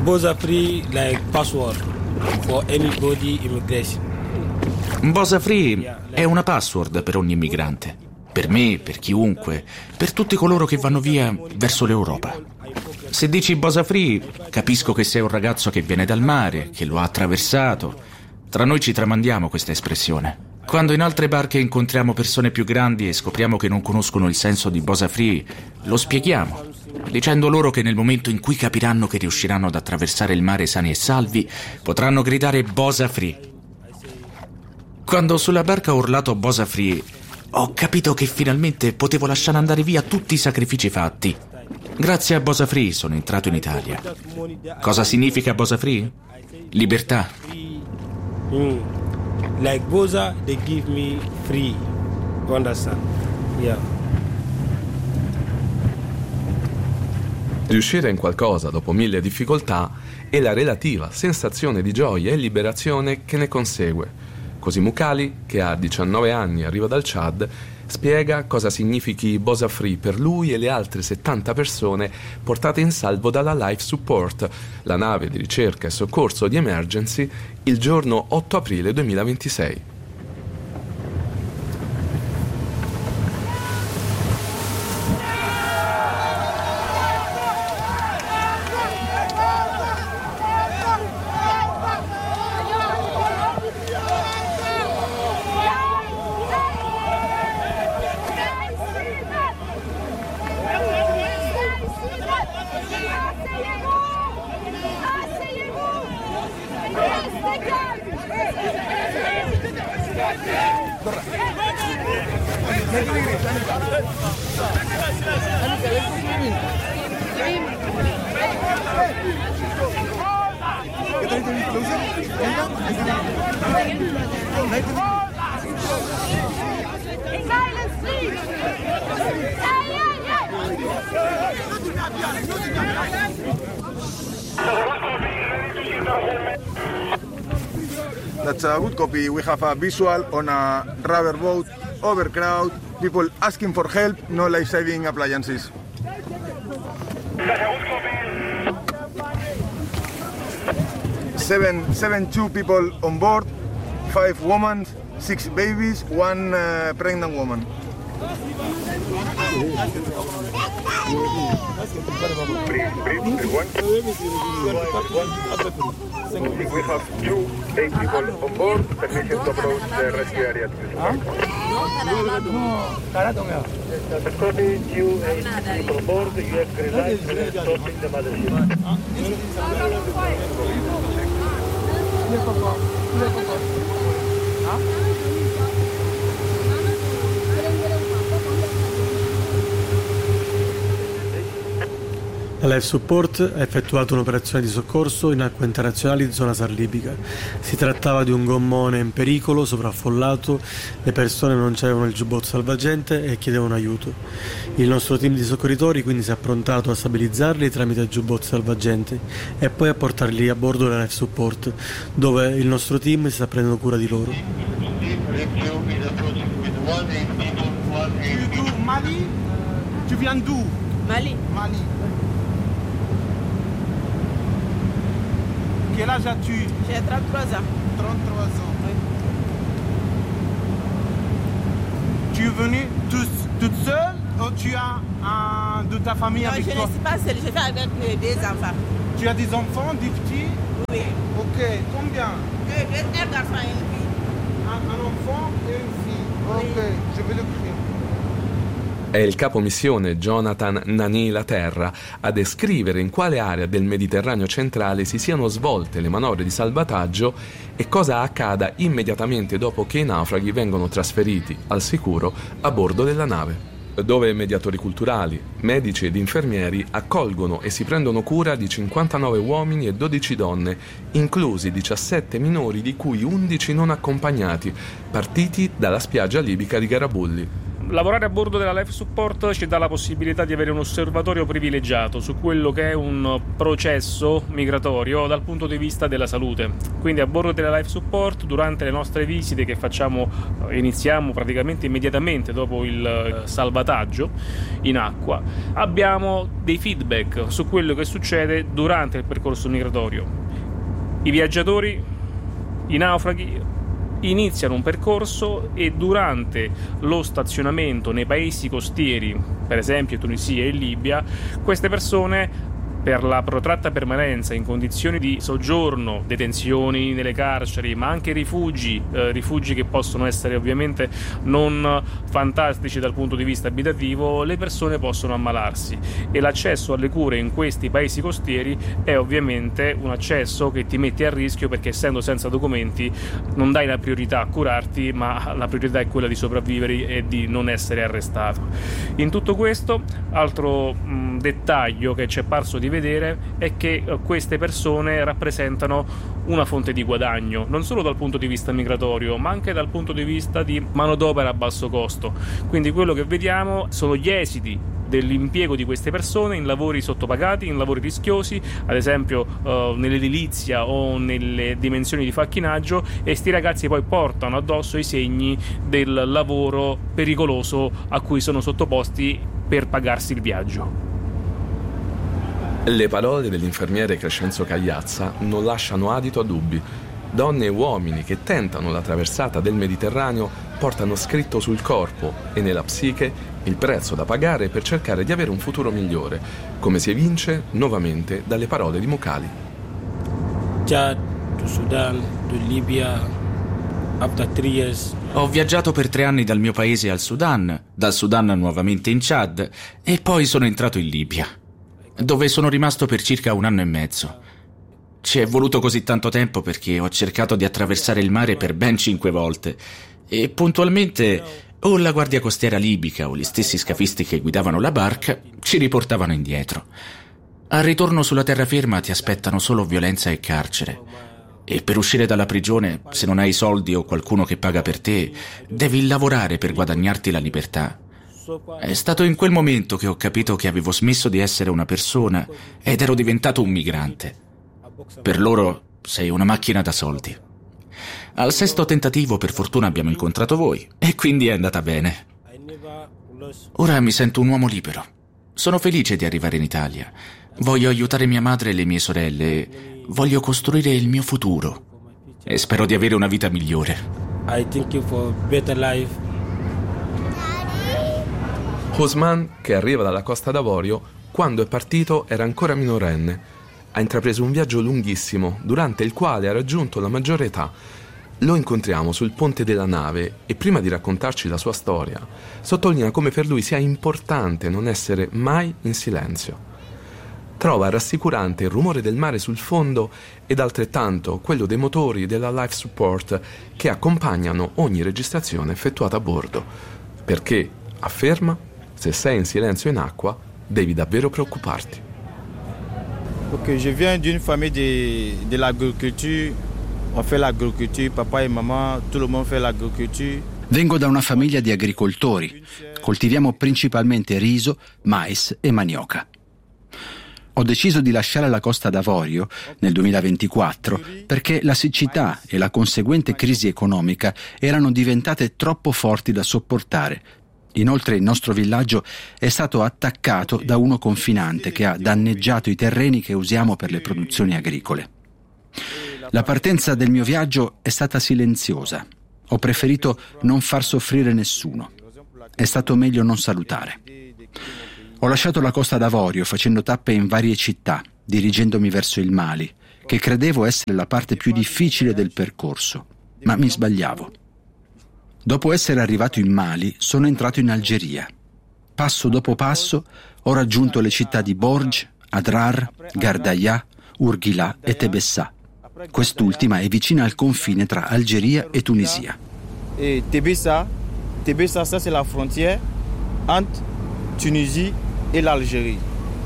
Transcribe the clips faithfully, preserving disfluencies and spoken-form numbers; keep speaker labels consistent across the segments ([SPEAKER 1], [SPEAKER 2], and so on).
[SPEAKER 1] Bosa Free like password for anybody immigration.
[SPEAKER 2] Bosa Free è una password per ogni immigrante, per me, per chiunque, per tutti coloro che vanno via verso l'Europa. Se dici Bosa Free, capisco che sei un ragazzo che viene dal mare, che lo ha attraversato. Tra noi ci tramandiamo questa espressione. Quando in altre barche incontriamo persone più grandi e scopriamo che non conoscono il senso di Bosa Free, lo spieghiamo, dicendo loro che nel momento in cui capiranno che riusciranno ad attraversare il mare sani e salvi, potranno gridare Bosa Free. Quando sulla barca ho urlato Bosa Free, ho capito che finalmente potevo lasciare andare via tutti i sacrifici fatti. Grazie a Bosa Free sono entrato in Italia. Cosa significa Bosa Free? Libertà.
[SPEAKER 1] Mm. Like Bosa, they give me free. You understand? Yeah.
[SPEAKER 3] Riuscire in qualcosa dopo mille difficoltà e la relativa sensazione di gioia e liberazione che ne consegue. Così Mukhali, che ha diciannove anni e arriva dal Chad, spiega cosa significhi Bosa Free per lui e le altre settanta persone portate in salvo dalla Life Support, la nave di ricerca e soccorso di Emergency, il giorno otto aprile duemilaventisei.
[SPEAKER 4] That's a good copy. We have a visual on a rubber boat, overcrowded, people asking for help, no life-saving appliances. Seven, seven, two people on board, five women, six babies, one uh, pregnant woman.
[SPEAKER 5] We have two eight people on board. Permission to approach the rescue area. Copy, two eight people on board. You have green light and stopping the mothership.
[SPEAKER 6] La Life Support ha effettuato un'operazione di soccorso in acque internazionali in zona sarlibica. Si trattava di un gommone in pericolo, sopraffollato, le persone non c'avevano il giubbotto salvagente e chiedevano aiuto. Il nostro team di soccorritori quindi si è approntato a stabilizzarli tramite il giubbotto salvagente e poi a portarli a bordo della Life Support, dove il nostro team si sta prendendo cura di loro.
[SPEAKER 4] Mali? Tu viens d'où?
[SPEAKER 7] Mali.
[SPEAKER 4] Mali. Quel âge as-tu?
[SPEAKER 7] J'ai trente-trois ans.
[SPEAKER 4] trente-trois ans.
[SPEAKER 7] Oui.
[SPEAKER 4] Tu es venue tout, toute seule ou tu as un de ta famille
[SPEAKER 7] Non,
[SPEAKER 4] avec
[SPEAKER 7] je
[SPEAKER 4] toi?
[SPEAKER 7] ne suis pas seule, je vais avec des enfants.
[SPEAKER 4] Tu as des enfants, des petits?
[SPEAKER 7] Oui.
[SPEAKER 4] Ok, combien?
[SPEAKER 7] Deux, deux, un garçon et une fille.
[SPEAKER 4] Un, un enfant et une fille. Ok, oui. Je vais l'écrire.
[SPEAKER 3] È il capo missione Jonathan Nani Laterra a descrivere in quale area del Mediterraneo centrale si siano svolte le manovre di salvataggio e cosa accada immediatamente dopo che i naufraghi vengono trasferiti al sicuro a bordo della nave, dove mediatori culturali, medici ed infermieri accolgono e si prendono cura di cinquantanove uomini e dodici donne, inclusi diciassette minori di cui undici non accompagnati, partiti dalla spiaggia libica di Garabulli.
[SPEAKER 8] Lavorare a bordo della Life Support ci dà la possibilità di avere un osservatorio privilegiato su quello che è un processo migratorio dal punto di vista della salute. Quindi a bordo della Life Support, durante le nostre visite che facciamo, iniziamo praticamente immediatamente dopo il salvataggio in acqua, abbiamo dei feedback su quello che succede durante il percorso migratorio. I viaggiatori, i naufraghi iniziano un percorso e durante lo stazionamento nei paesi costieri, per esempio Tunisia e Libia, queste persone, per la protratta permanenza in condizioni di soggiorno, detenzioni nelle carceri, ma anche rifugi, eh, rifugi che possono essere ovviamente non fantastici dal punto di vista abitativo, le persone possono ammalarsi e l'accesso alle cure in questi paesi costieri è ovviamente un accesso che ti mette a rischio, perché essendo senza documenti non dai la priorità a curarti, ma la priorità è quella di sopravvivere e di non essere arrestato. In tutto questo, altro mh, dettaglio che ci è parso di vedere è che queste persone rappresentano una fonte di guadagno, non solo dal punto di vista migratorio, ma anche dal punto di vista di manodopera a basso costo. Quindi quello che vediamo sono gli esiti dell'impiego di queste persone in lavori sottopagati, in lavori rischiosi, ad esempio eh, nell'edilizia o nelle dimensioni di facchinaggio, e sti ragazzi poi portano addosso i segni del lavoro pericoloso a cui sono sottoposti per pagarsi il viaggio.
[SPEAKER 3] Le parole dell'infermiere Crescenzo Cagliazza non lasciano adito a dubbi. Donne e uomini che tentano la traversata del Mediterraneo portano scritto sul corpo e nella psiche il prezzo da pagare per cercare di avere un futuro migliore, come si evince nuovamente dalle parole di Mukali.
[SPEAKER 1] Chad, to Sudan, to Libia, after three years.
[SPEAKER 2] Ho viaggiato per tre anni dal mio paese al Sudan, dal Sudan nuovamente in Chad e poi sono entrato in Libia, dove sono rimasto per circa un anno e mezzo. Ci è voluto così tanto tempo perché ho cercato di attraversare il mare per ben cinque volte e puntualmente o la guardia costiera libica o gli stessi scafisti che guidavano la barca ci riportavano indietro. Al ritorno sulla terraferma ti aspettano solo violenza e carcere. E per uscire dalla prigione, se non hai soldi o qualcuno che paga per te, devi lavorare per guadagnarti la libertà. È stato in quel momento che ho capito che avevo smesso di essere una persona ed ero diventato un migrante. Per loro sei una macchina da soldi. Al sesto tentativo, per fortuna, abbiamo incontrato voi e quindi è andata bene. Ora mi sento un uomo libero. Sono felice di arrivare in Italia. Voglio aiutare mia madre e le mie sorelle. Voglio costruire il mio futuro e spero di avere una vita migliore.
[SPEAKER 1] I think you for better life.
[SPEAKER 3] Osman, che arriva dalla Costa d'Avorio, quando è partito era ancora minorenne. Ha intrapreso un viaggio lunghissimo, durante il quale ha raggiunto la maggiore età. Lo incontriamo sul ponte della nave e prima di raccontarci la sua storia, sottolinea come per lui sia importante non essere mai in silenzio. Trova rassicurante il rumore del mare sul fondo ed altrettanto quello dei motori della Life Support che accompagnano ogni registrazione effettuata a bordo, perché, afferma, se sei in silenzio in acqua, devi davvero preoccuparti.
[SPEAKER 9] Ok, je viens d'une famille de, de l'agricolture. On fait l'agricolture, papa e mamma, tout le monde fait l'agricolture.
[SPEAKER 10] Vengo da una famiglia di agricoltori. Coltiviamo principalmente riso, mais e manioca. Ho deciso di lasciare la Costa d'Avorio nel duemilaventiquattro perché la siccità e la conseguente crisi economica erano diventate troppo forti da sopportare. Inoltre il nostro villaggio è stato attaccato da uno confinante che ha danneggiato i terreni che usiamo per le produzioni agricole. La partenza del mio viaggio è stata silenziosa. Ho preferito non far soffrire nessuno. È stato meglio non salutare. Ho lasciato la Costa d'Avorio facendo tappe in varie città, dirigendomi verso il Mali, che credevo essere la parte più difficile del percorso, ma mi sbagliavo. Dopo essere arrivato in Mali, sono entrato in Algeria. Passo dopo passo ho raggiunto le città di Borj, Adrar, Gardaya, Urghila e Tebessa. Quest'ultima è vicina al confine tra Algeria e Tunisia.
[SPEAKER 9] E Tebessa, Tebessa, ça c'est la frontière entre Tunisie et l'Algérie.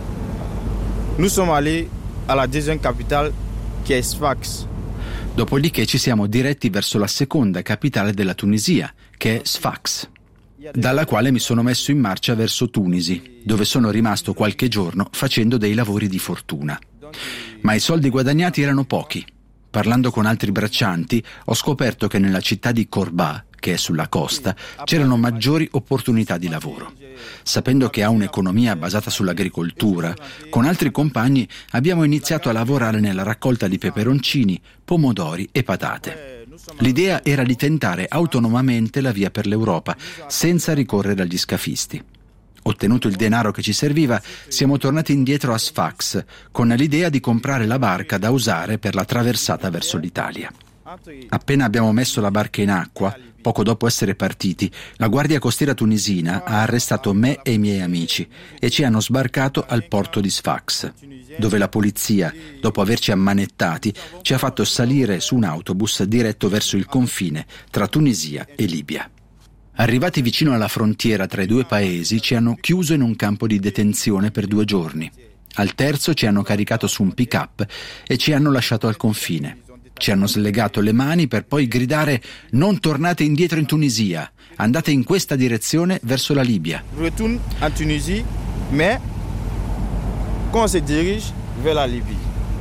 [SPEAKER 9] Nous sommes allés à la deuxième capitale qui est Sfax.
[SPEAKER 10] Dopodiché ci siamo diretti verso la seconda capitale della Tunisia, che è Sfax. dalla quale mi sono messo in marcia verso Tunisi, dove sono rimasto qualche giorno facendo dei lavori di fortuna. Ma i soldi guadagnati erano pochi. Parlando con altri braccianti, ho scoperto che nella città di Corba, che è sulla costa, c'erano maggiori opportunità di lavoro. Sapendo che ha un'economia basata sull'agricoltura, con altri compagni abbiamo iniziato a lavorare nella raccolta di peperoncini, pomodori e patate. L'idea era di tentare autonomamente la via per l'Europa, senza ricorrere agli scafisti. Ottenuto il denaro che ci serviva, siamo tornati indietro a Sfax, con l'idea di comprare la barca da usare per la traversata verso l'Italia. Appena abbiamo messo la barca in acqua, poco dopo essere partiti, la Guardia Costiera tunisina ha arrestato me e i miei amici e ci hanno sbarcato al porto di Sfax, dove la polizia, dopo averci ammanettati, ci ha fatto salire su un autobus diretto verso il confine tra Tunisia e Libia. Arrivati vicino alla frontiera tra i due paesi, ci hanno chiuso in un campo di detenzione per due giorni. Al terzo ci hanno caricato su un pick-up e ci hanno lasciato al confine. Ci hanno slegato le mani per poi gridare: non tornate indietro in Tunisia, andate in questa direzione verso la Libia.
[SPEAKER 9] Retourne en Tunisie, mais quand on se dirige vers la Libye.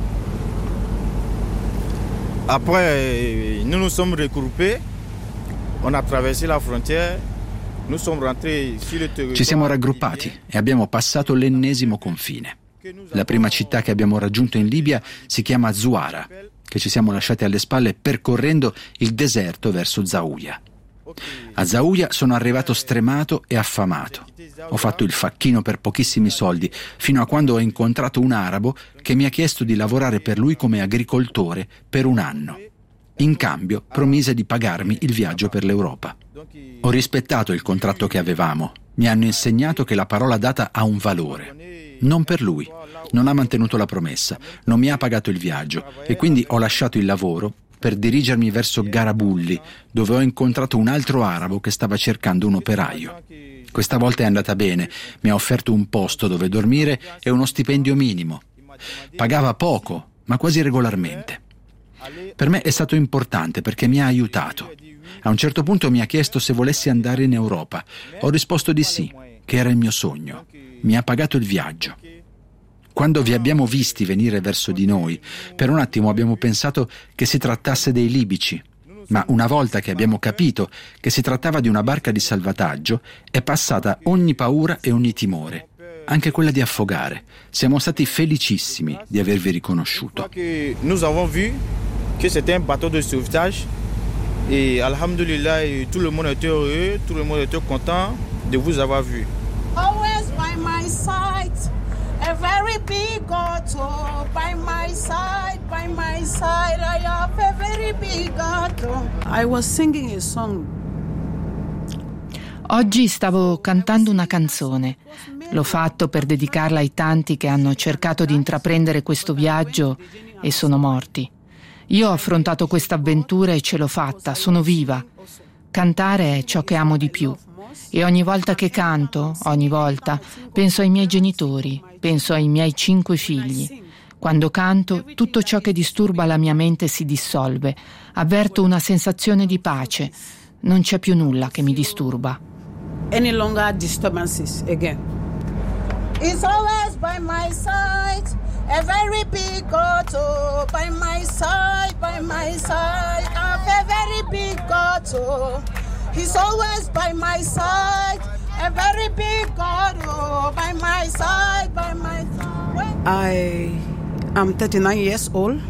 [SPEAKER 9] Après, nous nous sommes regroupés, on a traversé la frontière, nous sommes rentrés sur le territoire.
[SPEAKER 10] Ci siamo raggruppati e abbiamo passato l'ennesimo confine. La prima città che abbiamo raggiunto in Libia si chiama Zuara, che ci siamo lasciati alle spalle percorrendo il deserto verso Zaouia. A Zaouia sono arrivato stremato e affamato. Ho fatto il facchino per pochissimi soldi, fino a quando ho incontrato un arabo che mi ha chiesto di lavorare per lui come agricoltore per un anno. In cambio promise di pagarmi il viaggio per l'Europa. Ho rispettato il contratto che avevamo. Mi hanno insegnato che la parola data ha un valore. Non per lui. Non ha mantenuto la promessa, non mi ha pagato il viaggio e quindi ho lasciato il lavoro per dirigermi verso Garabulli, dove ho incontrato un altro arabo che stava cercando un operaio. Questa volta è andata bene, mi ha offerto un posto dove dormire e uno stipendio minimo. Pagava poco, ma quasi regolarmente. Per me è stato importante perché mi ha aiutato. A un certo punto mi ha chiesto se volessi andare in Europa. Ho risposto di sì, che era il mio sogno. Mi ha pagato il viaggio. Quando vi abbiamo visti venire verso di noi, per un attimo abbiamo pensato che si trattasse dei libici, ma una volta che abbiamo capito che si trattava di una barca di salvataggio, è passata ogni paura e ogni timore, anche quella di affogare. Siamo stati felicissimi di avervi riconosciuto.
[SPEAKER 9] Nous avons vu que c'était un bateau de sauvetage et alhamdulillah, tout le monde était heureux, tout le monde était content de vous avoir vu.
[SPEAKER 7] Always by my side. A very big auto by my side, by my side. I have a very big auto. I was singing a song.
[SPEAKER 11] Oggi stavo cantando una canzone. L'ho fatto per dedicarla ai tanti che hanno cercato di intraprendere questo viaggio e sono morti. Io ho affrontato questa avventura e ce l'ho fatta, sono viva. Cantare è ciò che amo di più. E ogni volta che canto, ogni volta, penso ai miei genitori, penso ai miei cinque figli. Quando canto, tutto ciò che disturba la mia mente si dissolve. Avverto una sensazione di pace. Non c'è più nulla che mi disturba.
[SPEAKER 7] Any longer disturbances again. It's always by my side. A very big auto by my side, by my side. I have a very big auto. He's always by my side, a very big auto by my side, by my side. I am thirty-nine years old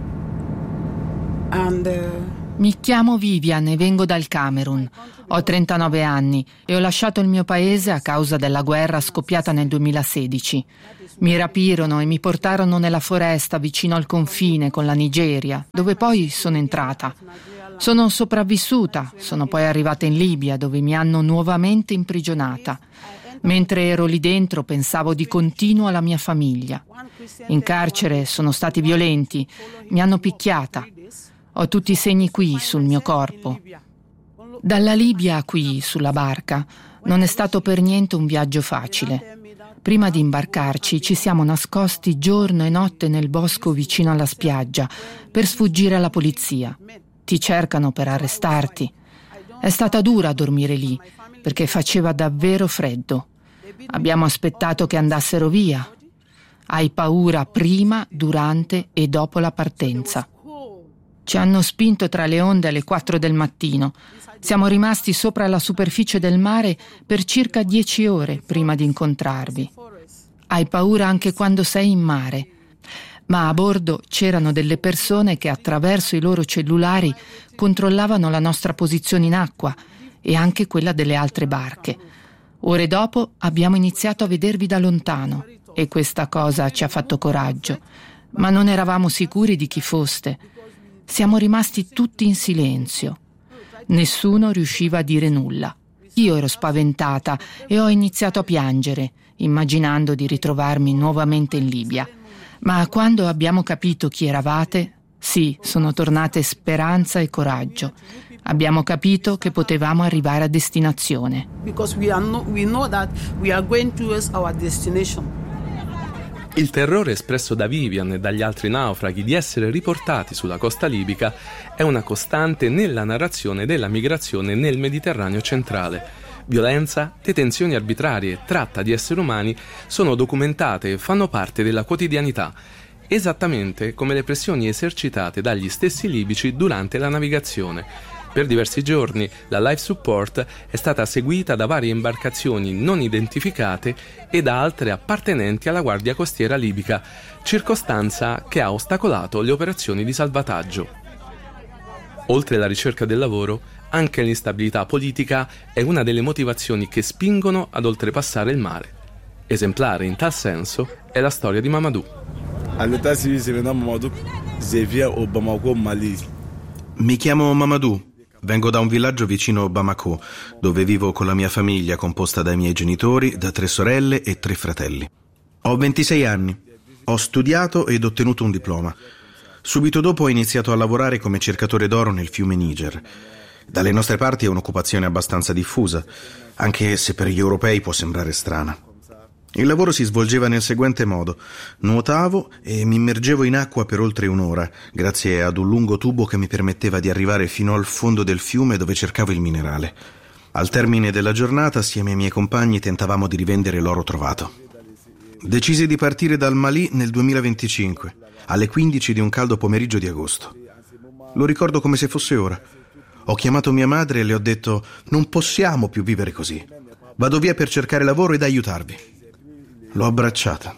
[SPEAKER 7] and uh,
[SPEAKER 11] Mi chiamo Vivian e vengo dal Camerun. Ho trentanove anni e ho lasciato il mio paese a causa della guerra scoppiata nel duemilasedici. Mi rapirono e mi portarono nella foresta vicino al confine con la Nigeria, dove poi sono entrata. Sono sopravvissuta, sono poi arrivata in Libia, dove mi hanno nuovamente imprigionata. Mentre ero lì dentro pensavo di continuo alla mia famiglia. In carcere sono stati violenti, mi hanno picchiata. Ho tutti i segni qui sul mio corpo. Dalla Libia a qui, sulla barca, non è stato per niente un viaggio facile. Prima di imbarcarci ci siamo nascosti giorno e notte nel bosco vicino alla spiaggia per sfuggire alla polizia. Ti cercano per arrestarti. È stata dura dormire lì. perché faceva davvero freddo. Abbiamo aspettato che andassero via. Hai paura prima, durante e dopo la partenza. Ci hanno spinto tra le onde alle quattro del mattino. Siamo rimasti sopra la superficie del mare per circa dieci ore prima di incontrarvi. Hai paura anche quando sei in mare. Ma a bordo c'erano delle persone che attraverso i loro cellulari controllavano la nostra posizione in acqua e anche quella delle altre barche. Ore dopo abbiamo iniziato a vedervi da lontano e questa cosa ci ha fatto coraggio, ma non eravamo sicuri di chi foste. Siamo rimasti tutti in silenzio. Nessuno riusciva a dire nulla. Io ero spaventata e ho iniziato a piangere, immaginando di ritrovarmi nuovamente in Libia. Ma quando abbiamo capito chi eravate, sì, sono tornate speranza e coraggio. Abbiamo capito che potevamo arrivare a destinazione.
[SPEAKER 7] Because we are no, we know that we are going towards our destination.
[SPEAKER 3] Il terrore espresso da Vivian e dagli altri naufraghi di essere riportati sulla costa libica è una costante nella narrazione della migrazione nel Mediterraneo centrale. Violenza, detenzioni arbitrarie e tratta di esseri umani sono documentate e fanno parte della quotidianità, esattamente come le pressioni esercitate dagli stessi libici durante la navigazione. Per diversi giorni la Life Support è stata seguita da varie imbarcazioni non identificate e da altre appartenenti alla Guardia Costiera libica, circostanza che ha ostacolato le operazioni di salvataggio. Oltre alla ricerca del lavoro, anche l'instabilità politica è una delle motivazioni che spingono ad oltrepassare il mare. Esemplare in tal senso è la storia di Mamadou.
[SPEAKER 12] All'età civile si chiama Mamadou, je viens au Bamako, Mali.
[SPEAKER 13] Mi chiamo Mamadou. Vengo da un villaggio vicino Bamako, dove vivo con la mia famiglia composta dai miei genitori, da tre sorelle e tre fratelli. Ho ventisei anni, ho studiato ed ottenuto un diploma. Subito dopo ho iniziato a lavorare come cercatore d'oro nel fiume Niger. Dalle nostre parti è un'occupazione abbastanza diffusa, anche se per gli europei può sembrare strana. Il lavoro si svolgeva nel seguente modo: nuotavo e mi immergevo in acqua per oltre un'ora, grazie ad un lungo tubo che mi permetteva di arrivare fino al fondo del fiume dove cercavo il minerale. Al termine della giornata, assieme ai miei compagni, tentavamo di rivendere l'oro trovato. Decisi di partire dal Mali nel duemilaventicinque, alle quindici di un caldo pomeriggio di agosto. Lo ricordo come se fosse ora. Ho chiamato mia madre e le ho detto: non possiamo più vivere così. Vado via per cercare lavoro ed aiutarvi. L'ho abbracciata.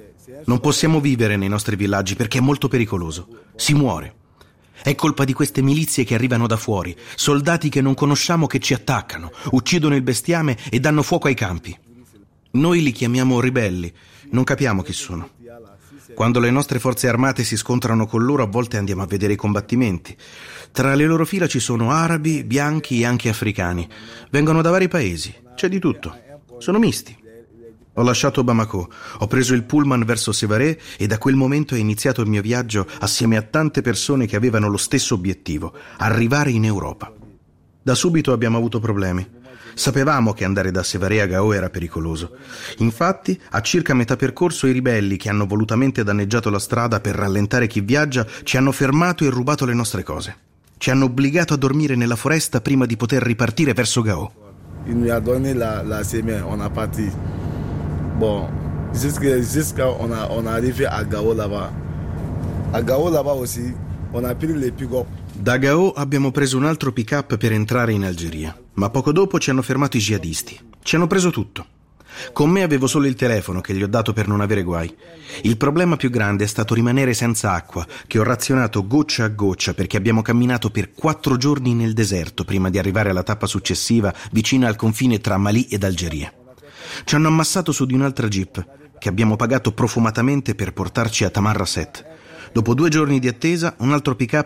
[SPEAKER 13] Non possiamo vivere nei nostri villaggi perché è molto pericoloso. Si muore. È colpa di queste milizie che arrivano da fuori, soldati che non conosciamo che ci attaccano, uccidono il bestiame e danno fuoco ai campi. Noi li chiamiamo ribelli, non capiamo chi sono. Quando le nostre forze armate si scontrano con loro, a volte andiamo a vedere i combattimenti. Tra le loro fila ci sono arabi, bianchi e anche africani. Vengono da vari paesi, c'è di tutto. Sono misti. Ho lasciato Bamako, ho preso il pullman verso Sévaré e da quel momento è iniziato il mio viaggio assieme a tante persone che avevano lo stesso obiettivo: arrivare in Europa. Da subito abbiamo avuto problemi. Sapevamo che andare da Sévaré a Gao era pericoloso. Infatti, a circa metà percorso, i ribelli che hanno volutamente danneggiato la strada per rallentare chi viaggia ci hanno fermato e rubato le nostre cose. Ci hanno obbligato a dormire nella foresta prima di poter ripartire verso Gao.
[SPEAKER 12] Il mi ha donné la, la semaine, on a parti. Bon, jusqu'à, jusqu'à on a, on a arrivé à Gao là-bas. A Gao là-bas aussi, on a pris les pick-up.
[SPEAKER 13] Da Gao abbiamo preso un altro pick-up per entrare in Algeria, ma poco dopo ci hanno fermato i jihadisti. Ci hanno preso tutto. Con me avevo solo il telefono che gli ho dato per non avere guai. Il problema più grande è stato rimanere senza acqua, che ho razionato goccia a goccia perché abbiamo camminato per quattro giorni nel deserto prima di arrivare alla tappa successiva vicina al confine tra Mali ed Algeria. Ci hanno ammassato su di un'altra jeep che abbiamo pagato profumatamente per portarci a Tamarrasset. Dopo due giorni di attesa, un altro pick-up